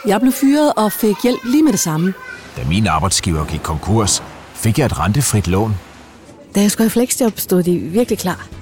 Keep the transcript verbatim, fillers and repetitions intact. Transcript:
Jeg blev fyret og fik hjælp lige med det samme. Da min arbejdsgiver gik konkurs, fik jeg et rentefrit lån. Da jeg skulle i fleksjob, stod de virkelig klar.